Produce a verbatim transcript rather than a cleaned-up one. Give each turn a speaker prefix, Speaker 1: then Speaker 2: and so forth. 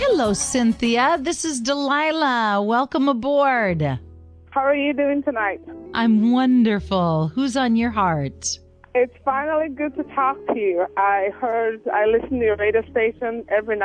Speaker 1: Hello, Cynthia. This is Delilah. Welcome aboard.
Speaker 2: How are you doing tonight?
Speaker 1: I'm wonderful. Who's on your heart?
Speaker 2: It's finally good to talk to you. I heard, I listen to your radio station every night.